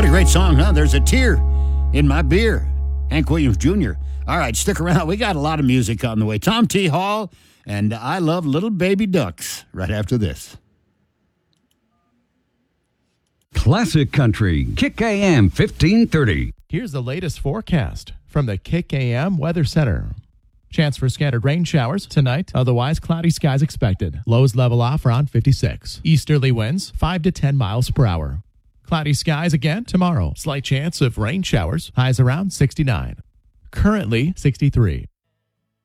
What a great song, huh? There's a tear in my beer. Hank Williams Jr. All right, stick around. We got a lot of music on the way. Tom T. Hall and I Love Little Baby Ducks right after this. Classic Country, Kick AM 1530. Here's the latest forecast from the Kick AM Weather Center. Chance for scattered rain showers tonight. Otherwise, cloudy skies expected. Lows level off around 56. Easterly winds 5 to 10 miles per hour. Cloudy skies again tomorrow. Slight chance of rain showers. Highs around 69. Currently 63.